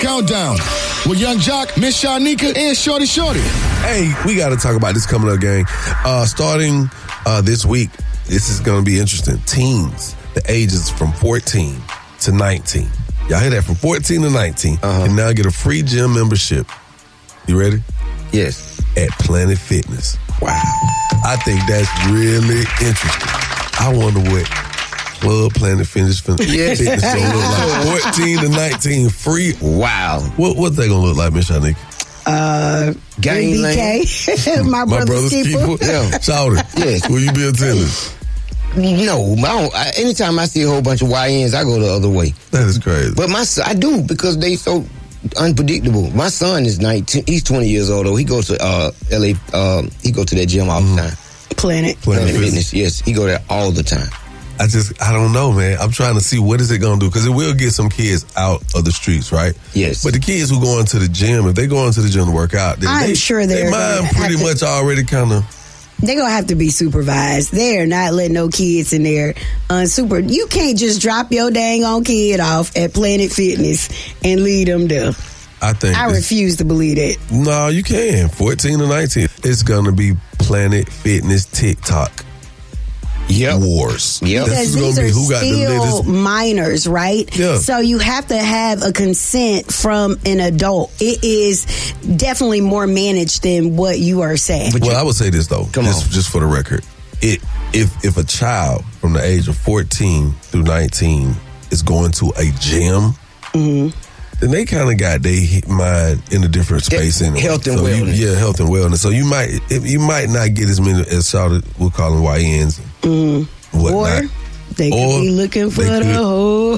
Countdown with Young Jock, Miss Shanika, and Shorty Shorty. Hey, we got to talk about this coming up, gang. Starting this week, this is going to be interesting. Teens, the ages from 14 to 19. Y'all hear that? From 14 to 19. And now get a free gym membership. You ready? Yes. At Planet Fitness. Wow. I think that's really interesting. I wonder what Club Planet Fitness gonna look like. 14 to 19 free. Wow. What's they gonna look like, Miss Shanika? BK. My brother's keeper. Yeah. Shouter. Yes. Will you be attending? No, anytime I see a whole bunch of YNs, I go the other way. That is crazy. But I do, because they so unpredictable. My son is 19. He's 20 years old, though. He goes to LA. He go to that gym all the time. Planet Fitness. Yes, he go there all the time. I don't know, man. I'm trying to see what is it going to do, because it will get some kids out of the streets, right? Yes. But the kids who go into the gym, if they go into the gym to work out, I'm sure their mind pretty much already kind of... They're going to have to be supervised. They're not letting no kids in there You can't just drop your dang on kid off at Planet Fitness and lead them there. I refuse to believe that. No, you can. 14 to 19. It's going to be Planet Fitness TikTok. Wars. Yep. Because these are still minors, right? Yeah. So you have to have a consent from an adult. It is definitely more managed than what you are saying. Well, I would say this, though. Just for the record. If a child from the age of 14 through 19 is going to a gym, then they kind of got their mind in a different space. Health and wellness. Health and wellness. So you might not get as many as Shouted, we'll call them YNs. Or they could be looking for the whole...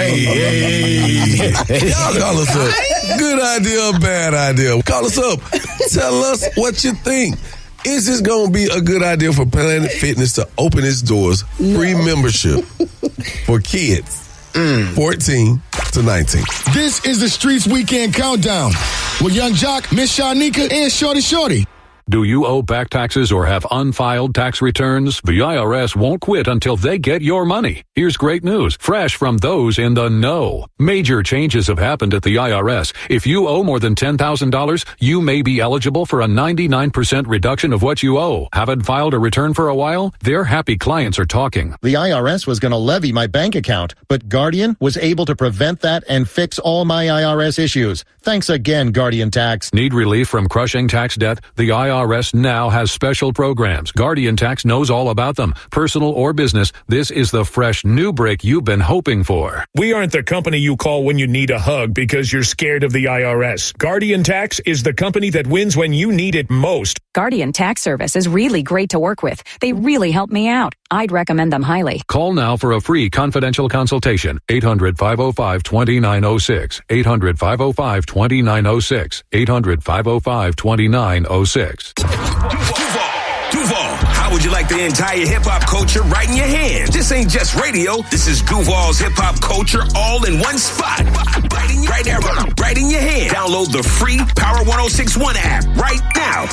Hey. Y'all call us up. Good idea or bad idea? Call us up. Tell us what you think. Is this going to be a good idea for Planet Fitness to open its doors, free membership for kids 14 to 19? This is the Streets Weekend Countdown with Young Jock, Miss Shanika, and Shorty Shorty. Do you owe back taxes or have unfiled tax returns? The IRS won't quit until they get your money. Here's great news, fresh from those in the know. Major changes have happened at the IRS. If you owe more than $10,000, you may be eligible for a 99% reduction of what you owe. Haven't filed a return for a while? Their happy clients are talking. The IRS was going to levy my bank account, but Guardian was able to prevent that and fix all my IRS issues. Thanks again, Guardian Tax. Need relief from crushing tax debt? The IRS now has special programs. Guardian Tax knows all about them. Personal or business, this is the fresh new break you've been hoping for. We aren't the company you call when you need a hug because you're scared of the IRS. Guardian Tax is the company that wins when you need it most. Guardian Tax Service is really great to work with. They really help me out. I'd recommend them highly. Call now for a free confidential consultation. 800-505-2906. 800-505-2906. 800-505-2906. Duval, how would you like the entire hip-hop culture right in your hands? This ain't just radio. This is Duval's hip-hop culture all in one spot. Right in your hand. Download the free Power 106.1 app right now.